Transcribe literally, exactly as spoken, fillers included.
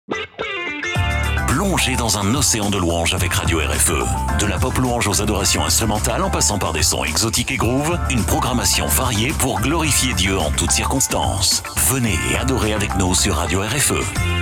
Plongez dans un océan de louanges avec Radio R F E. De la pop louange aux adorations instrumentales en passant par des sons exotiques et groove, une programmation variée pour glorifier Dieu en toutes circonstances. Venez et adorez avec nous sur Radio R F E.